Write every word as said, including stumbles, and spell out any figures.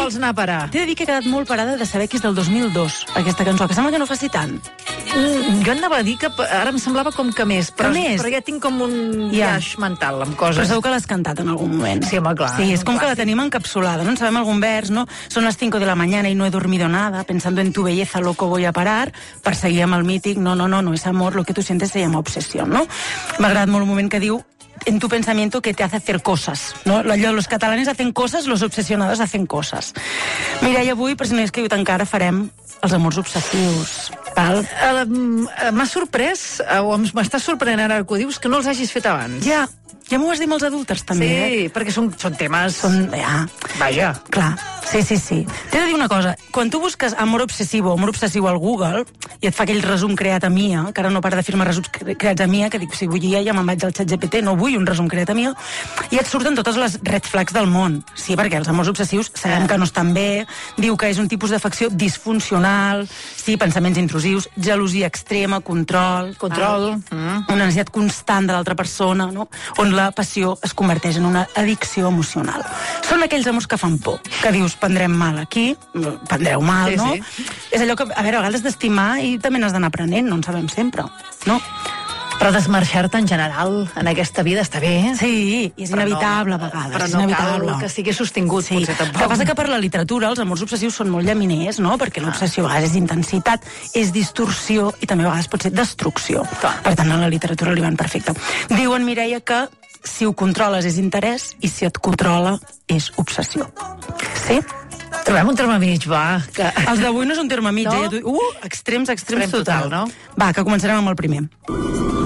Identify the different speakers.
Speaker 1: vols anar a parar?
Speaker 2: T'he de dir que he quedat molt parada de saber que és del dos mil dos, aquesta cançó, que sembla que no faci tant.
Speaker 1: Mm, jo anava a dir que ara em semblava com que més, però,
Speaker 2: Que més?
Speaker 1: però ja tinc com un
Speaker 2: Ja.
Speaker 1: llaix mental amb
Speaker 2: Però
Speaker 1: coses.
Speaker 2: segur que l'has cantat en algun moment.
Speaker 1: Sí, home, clar.
Speaker 2: Sí, és com
Speaker 1: Clar,
Speaker 2: que la
Speaker 1: sí.
Speaker 2: tenim encapsulada, no en sabem algun vers, no? Son las cinco de la mañana y no he dormido nada, pensando en tu belleza, loco, voy a parar, per seguir amb el mític, no, no, no, no es amor, lo que tú sientes se llama obsesión, no? M'ha agradat molt un moment que diu en tu pensamiento que te hace hacer cosas, no? Allò, los catalanes hacen cosas, los obsesionados hacen cosas. Mira, i avui, per si no he escrit encara, farem els amors obsessius. Val?
Speaker 1: Uh, M'ha sorprès, uh, o m'està sorprenent ara que ho dius, que no els hagis fet abans.
Speaker 2: Ja, ja m'ho has dit amb els adúlters, també.
Speaker 1: Sí, perquè són, són temes...
Speaker 2: Són, ja,
Speaker 1: Vaja.
Speaker 2: clar, sí, sí, sí. T'he de dir una cosa, quan tu busques amor obsessiu o amor obsessiu al Google i et fa aquell resum creat a Mia, que ara no para de firmar resums cre- creats a Mia, que dic, si vull ja, ja me'n vaig al xat G P T, no vull un resum creat a Mia, i et surten totes les red flags del món. Sí, perquè els amors obsessius sabem que no estan bé, diu que és un tipus d'afecció disfuncional, sí, pensaments intrusius, gelosia extrema, control...
Speaker 1: Control.
Speaker 2: Mm. Una necessitat constant de l'altra persona, no? On la passió es converteix en una addicció emocional. Són aquells amors que fan por, que dius, prendrem mal aquí, prendreu mal,
Speaker 1: Sí,
Speaker 2: no?
Speaker 1: sí.
Speaker 2: És allò que, a veure, a vegades d'estimar i també n'has d'anar aprenent, no en sabem sempre, no?
Speaker 1: Però desmarxar-te en general en aquesta vida està bé.
Speaker 2: Sí, i és
Speaker 1: Però
Speaker 2: inevitable
Speaker 1: no,
Speaker 2: a vegades.
Speaker 1: Però
Speaker 2: és
Speaker 1: no
Speaker 2: inevitable.
Speaker 1: cal que sigui sostingut,
Speaker 2: Sí.
Speaker 1: potser tampoc.
Speaker 2: El que passa que per la literatura els amors obsessius són molt llaminers, no? Perquè l'obsessió a vegades és intensitat, és distorsió i també a vegades pot ser destrucció.
Speaker 1: Clar.
Speaker 2: Per tant, a la literatura li van perfecte. Diuen, Mireia, que si ho controles és interès i si et controla és obsessió. Sí?
Speaker 1: Trobem un terme mig, va. Que...
Speaker 2: Els d'avui no és un terme mig,
Speaker 1: No?
Speaker 2: eh? Uh, extrems, extrems
Speaker 1: Extrem
Speaker 2: total.
Speaker 1: total, no?
Speaker 2: Va, que començarem amb el primer.